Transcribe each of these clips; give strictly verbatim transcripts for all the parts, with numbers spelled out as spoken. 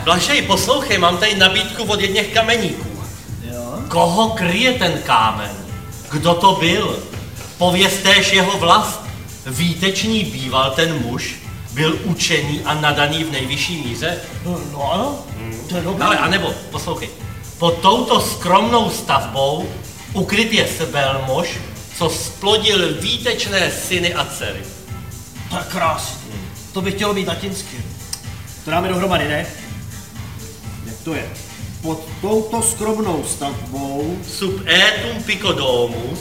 Blažej, poslouchej, mám tady nabídku od jedněch kameníků. Jo? Koho kryje ten kámen? Kdo to byl? Pověztéž jeho vlast. Výtečný býval ten muž, byl učený a nadaný v nejvyšší míře. No, no ano, hmm. to je dobré. Ale anebo, poslouchej, pod touto skromnou stavbou ukryt je sebelmož, co splodil výtečné syny a dcery. To je krásný. Hmm. To by chtělo být latinsky. To dáme dohromady, ne? Jak to je? Pod touto skromnou stavbou sub etum picodomus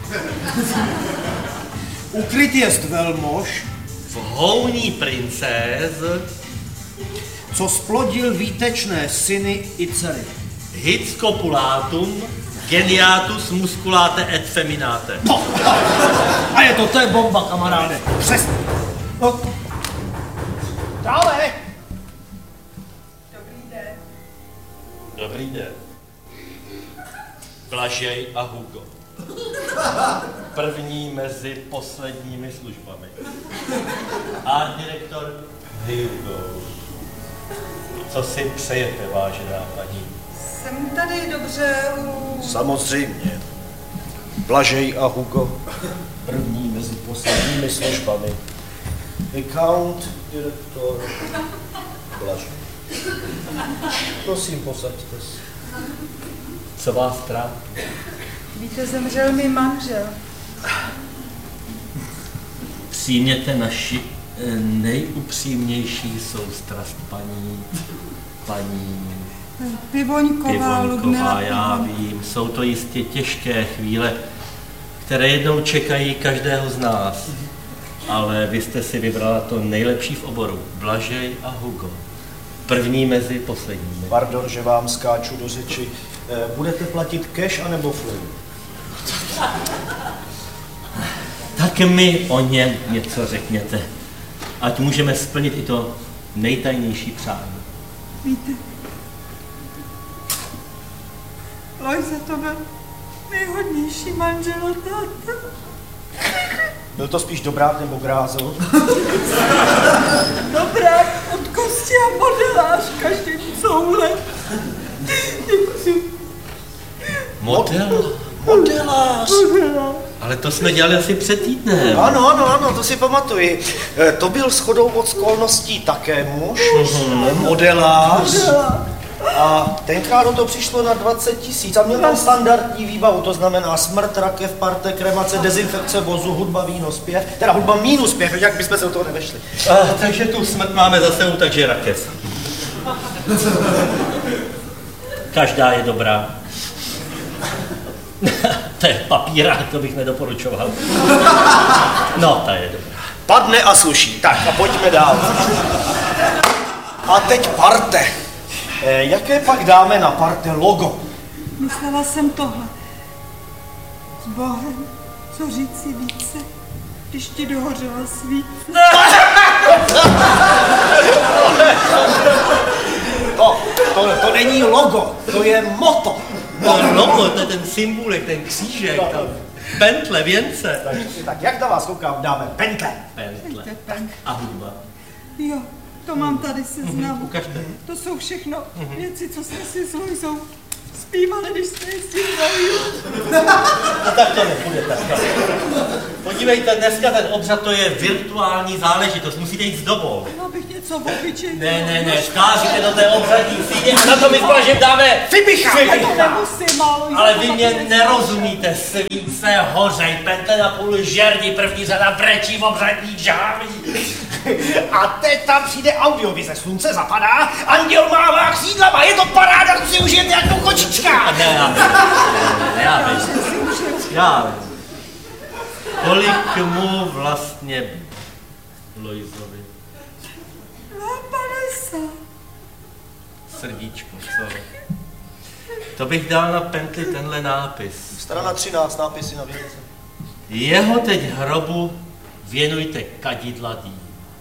ukryt jest velmož v houní princéz, co splodil výtečné syny i dcery. Hic copulatum geniatus musculate et feminate. No. A je to, to je bomba, kamaráde. Přesně. No. Dále. Dobrý den. Dobrý den. Blažej a Hugo. První mezi posledními službami. A direktor Hugo. Co si přejete, vážená paní? Jsem tady dobře u... Samozřejmě. Blažej a Hugo. První mezi posledními službami. Account, direktor, Blažej. Prosím, posaďte se. Co vás trápí? Víte, zemřel mi manžel. Přijměte naši nejupřímnější soustrast, paní, paní Pivoňková, Pivoňková, Ludmila. já vím, jsou to jistě těžké chvíle, které jednou čekají každého z nás. Ale vy jste si vybrala to nejlepší v oboru, Blažej a Hugo. První mezi posledními. Pardon, že vám skáču do řeči. Budete platit cash anebo flow? Tak mi o něm něco řekněte. Ať můžeme splnit i to nejtajnější přání. Víte, Lojza to byl nejhodnější manžel a táta. Byl to spíš dobrák nebo grázl? Dobrák od kosti a modelář každým coule. Děkuji. Model? Modelář. Ale to jsme dělali asi před týdnem. Ano, ano, ano, to si pamatuji. E, to byl shodou okolností také muž, mm-hmm. modelář. A tenkrát to přišlo na dvacet tisíc a měl tam standardní výbavu, to znamená smrt, rakev, parte, kremace, dezinfekce vozu, hudba, víno, zpěv, teda hudba mínus zpěv, jak bychom se do toho nevešli. A, takže tu smrt máme za sebou, takže rakev. Každá je dobrá. To je papíra, to bych nedoporučoval. No, ta je dobrá. Padne a sluší. Tak a pojďme dál. A teď parte. E, jaké pak dáme na parte logo? Myslela jsem tohle. S Bohem, co říci více, když ti dohořela svíce. To, to, to není logo, to je moto. No, logo, to je ten symbolek, ten křížek, ta pentle, věnce. Tak, tak jak na vás koukám, dáme pentle. Pentle. Tak. A hudba. Jo, to mám tady seznam. Mm-hmm, ukažte. To jsou všechno mm-hmm. věci, co jsme si s Lojzou zpívali, když jsme jezdili na výlet. No tak to nepůjde takhle. Podívejte, dneska ten obřad to je virtuální záležitost, musíte jít s dobou. Abych něco obyčejného. Ne, ne, ne, škáříte do té obřadní síně a na to my s Blažem dáme Fibicha. Já to nemusím, málo. Ale vy mě nerozumíte, svíce hořej, pentle na půl žerdi, první řada brečí v obřadní žáví. A teď tam přijde audiovize, slunce zapadá, anděl mává křídlama, je to paráda, to si užijete jako kočička. Ne, já vím, ne, já vím, já vím. Kolik mu vlastně Lojzovi? Na padesát. Srdíčko, co? To bych dal na pentli tenhle nápis. Strana třináct, nápisy na věnce. Jeho teď hrobu věnujte kadidla dým.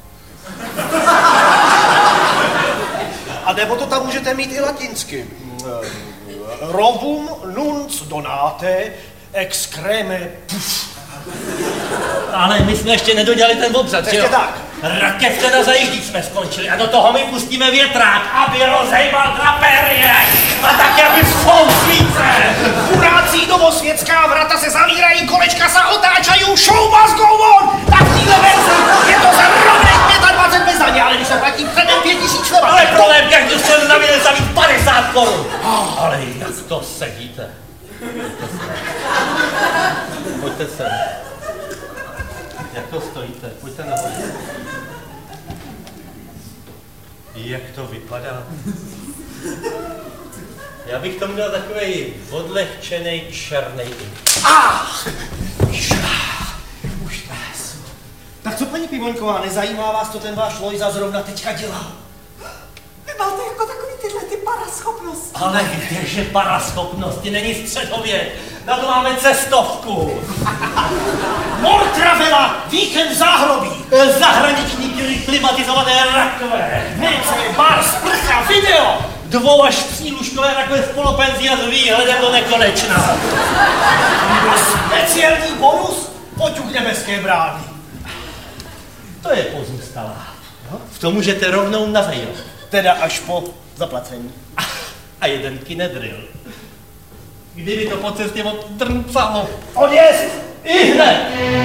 A nebo to tam můžete mít i latinsky. Rovum nuns donate ex creme puf. Ale my jsme ještě nedodělali ten obřad, že Ještě jo? tak. Rakev na zajíždí jsme skončili a do toho my pustíme větrák, aby rozejmal draperie a také aby vzpousvíce. Kurácí domosvětská vrata se zavírají, kolečka se otáčají, show must go on! Tak v téhle verzi je to za rovných dvacet pět bez daně, ale když se platí předem pět tisíc chleba. Ale problém, každý se navine za víc padesát korun. Ale jak to sedíte? Pojďte sem. Jak to stojíte? Pojďte nahoru. Jak to vypadá? Já bych tomu dal takovej odlehčenej černej ink. Ah! Už nás. Tak co, paní Pivoňková, nezajímá vás, co ten váš Lojza zrovna teďka dělá? Vy máte jako takový tyhle ty paraschopnosti. Ale kdeže paraschopnosti, není středověk, na to máme cestovku. Mortravela, víkend v záhrobí. Zahraniční klimatizované rakve. W C, bar, sprcha, video. Dvou až třílůžkové rakve s polopenzí a s výhledem do nekonečna. A speciální bonus, poťuk nebeské brány. To je pozůstalá. V tom můžete rovnou navejat. Teda až po zaplacení. A jeden kinedril. Kdyby to po cestě odtrncalo. Odjezd! I hned!